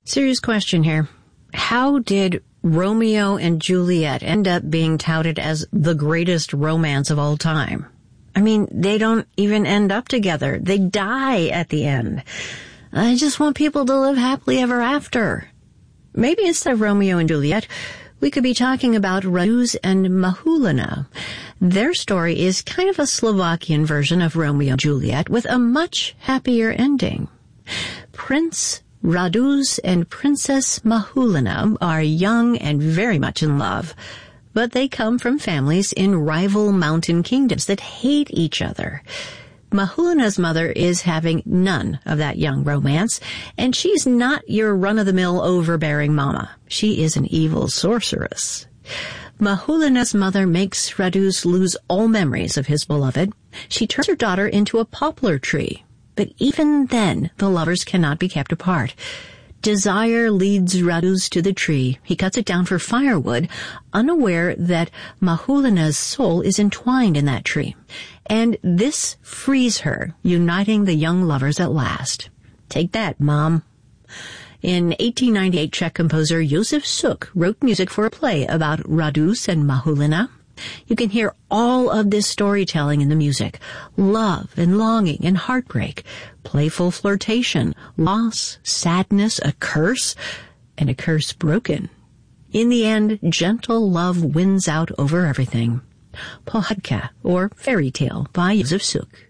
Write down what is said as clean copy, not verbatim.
Serious question here. How did Romeo and Juliet end up being touted as the greatest romance of all time? I mean, they don't even end up together. They die at the end. I just want people to live happily ever after. Maybe instead of Romeo and Juliet, we could be talking about Radus and Mahulina. Their story is kind of a Slovakian version of Romeo and Juliet with a much happier ending. Prince Radus and Princess Mahulina are young and very much in love, but they come from families in rival mountain kingdoms that hate each other. Mahulina's mother is having none of that young romance, and she's not your run-of-the-mill overbearing mama. She is an evil sorceress. Mahulina's mother makes Radus lose all memories of his beloved. She turns her daughter into a poplar tree, but even then the lovers cannot be kept apart. Desire leads Radus to the tree. He cuts it down for firewood, unaware that Mahulina's soul is entwined in that tree. And this frees her, uniting the young lovers at last. Take that, Mom. In 1898, Czech composer Josef Suk wrote music for a play about Radus and Mahulina. You can hear all of this storytelling in the music. Love and longing and heartbreak, playful flirtation, loss, sadness, a curse, and a curse broken. In the end, gentle love wins out over everything. Pohádka, or Fairy Tale, by Josef Suk.